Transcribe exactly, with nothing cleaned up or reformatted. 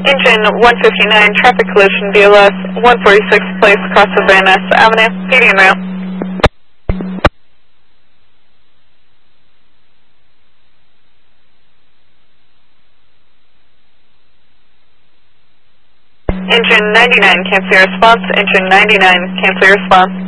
Engine one fifty-nine, traffic collision, D L S one forty-six, place across the Van Ness Avenue, median rail. Engine ninety-nine, cancel your response. Engine ninety-nine, cancel your response.